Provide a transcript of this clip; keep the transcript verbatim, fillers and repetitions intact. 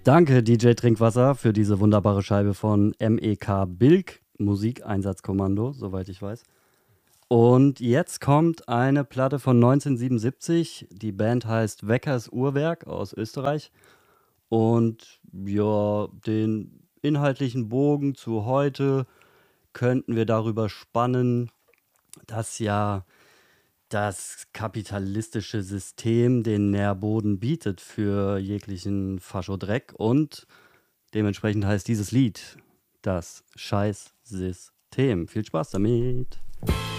Danke, D J Trinkwasser, für diese wunderbare Scheibe von M E K Bilk, Musikeinsatzkommando, soweit ich weiß. Und jetzt kommt eine Platte von neunzehnhundertsiebenundsiebzig. Die Band heißt Weckers Uhrwerk aus Österreich. Und ja, den inhaltlichen Bogen zu heute könnten wir darüber spannen, dass ja das kapitalistische System den Nährboden bietet für jeglichen Faschodreck. Und dementsprechend heißt dieses Lied das Scheißsystem. Viel Spaß damit.